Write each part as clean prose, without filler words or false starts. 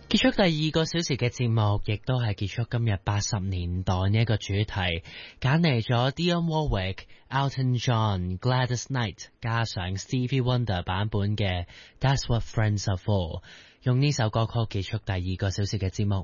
結束第二個小時嘅節目，亦都係結束今日80年代呢一個主題，揀嚟咗 Dionne Warwick、Elton John、Gladys Knight 加上 Stevie Wonder 版本嘅 That's What Friends Are For， 用呢首歌曲結束第二個小時嘅節目。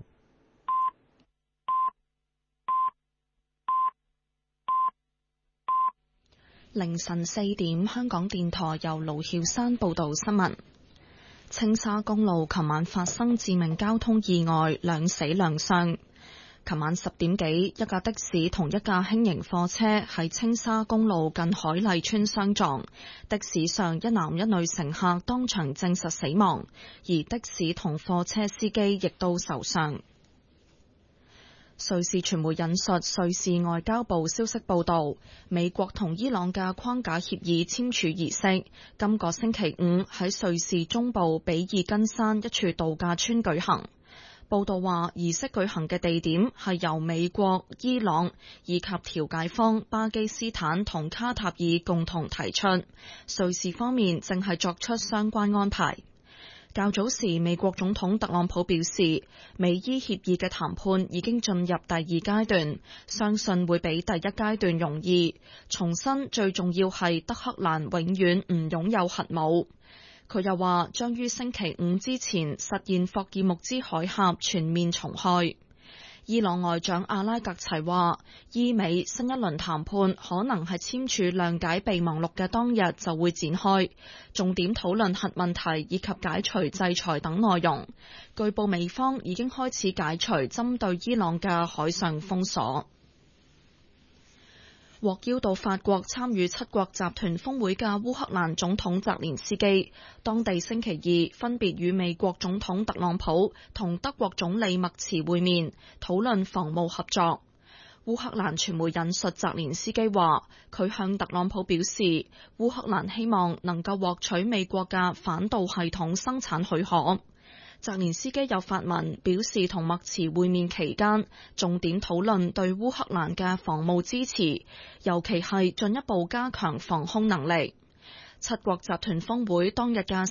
凌晨4點，香港電台由盧曉山報道新聞。青沙公路琴晚發生致命交通意外，2死2傷。琴晚10點幾，一架的士同一架輕型貨車喺青沙公路近海麗村相撞，的士上一男一女乘客當場證實死亡，而的士同貨車司機亦都受傷。瑞士傳媒引述瑞士外交部消息報道，美國同伊朗嘅框架協議簽署儀式今個星期5喺瑞士中部比爾根山一處度假村舉行。報道話，儀式舉行嘅地點係由美國、伊朗以及調解方巴基斯坦同卡塔爾共同提出，瑞士方面正係作出相關安排。較早時，美國總統特朗普表示，美伊協議嘅談判已經進入第二階段，相信會比第一階段容易。重申最重要係德黑蘭永遠唔擁有核武。佢又話，將於星期5之前實現霍爾木茲海峽全面重開。伊朗外長阿拉格齊話，伊美新一輪談判可能係簽署諒解備忘錄嘅當日就會展開，重點討論核問題以及解除制裁等內容。據報美方已經開始解除針對伊朗嘅海上封鎖。獲邀到法國參與七國集團峰會嘅烏克蘭總統澤連斯基，當地星期二分別與美國總統特朗普同德國總理默茨會面，討論防務合作。烏克蘭傳媒引述澤連斯基話，佢向特朗普表示，烏克蘭希望能夠獲取美國嘅反導系統生產許可。澤連斯基又發文表示，同默茨會面期間，重點討論對烏克蘭嘅防務支持，尤其係進一步加強防空能力。七國集團峰會當日嘅